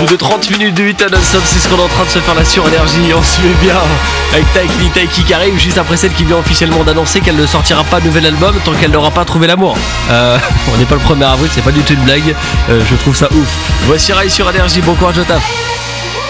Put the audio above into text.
Plus de 30 minutes de 8 à non-stop, c'est ce qu'on est en train de se faire là sur Énergie. On se met bien avec Taiki qui arrive juste après celle qui vient officiellement d'annoncer qu'elle ne sortira pas de nouvel album tant qu'elle n'aura pas trouvé l'amour. On n'est pas le 1er avril, c'est pas du tout une blague. Je trouve ça ouf. Voici Rai sur Énergie, bon courage au taf.